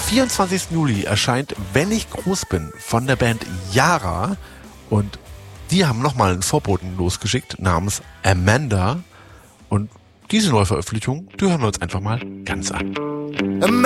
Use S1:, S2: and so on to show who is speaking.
S1: 24. Juli erscheint Wenn ich groß bin von der Band Yara und die haben nochmal einen Vorboten losgeschickt namens Amanda und diese Neuveröffentlichung, die hören wir uns einfach mal ganz an.